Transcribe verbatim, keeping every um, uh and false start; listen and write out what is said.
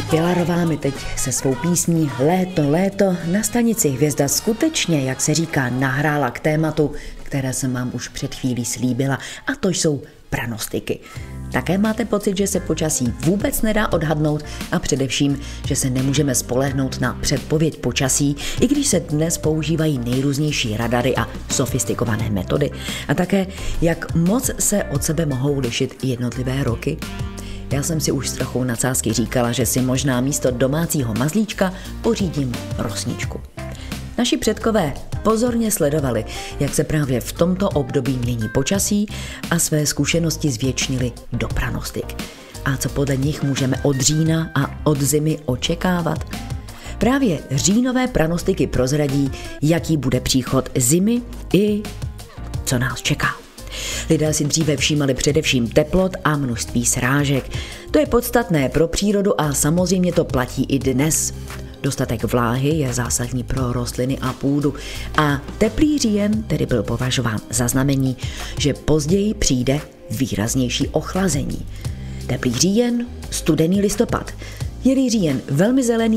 Pilarová mi teď se svou písní Léto, léto na stanici Hvězda skutečně, jak se říká, nahrála k tématu, které jsem vám už před chvílí slíbila, a to jsou pranostiky. Také máte pocit, že se počasí vůbec nedá odhadnout a především, že se nemůžeme spolehnout na předpověď počasí, i když se dnes používají nejrůznější radary a sofistikované metody. A také, jak moc se od sebe mohou lišit jednotlivé roky. Já jsem si už s trochou nadsázky říkala, že si možná místo domácího mazlíčka pořídím rosničku. Naši předkové pozorně sledovali, jak se právě v tomto období mění počasí a své zkušenosti zvětšnili do pranostik. A co podle nich můžeme od října a od zimy očekávat? Právě říjnové pranostiky prozradí, jaký bude příchod zimy i co nás čeká. Lidé si dříve všímali především teplot a množství srážek. To je podstatné pro přírodu a samozřejmě to platí i dnes. Dostatek vláhy je zásadní pro rostliny a půdu a teplý říjen tedy byl považován za znamení, že později přijde výraznější ochlazení. Teplý říjen, studený listopad. Je-li říjen velmi zelený,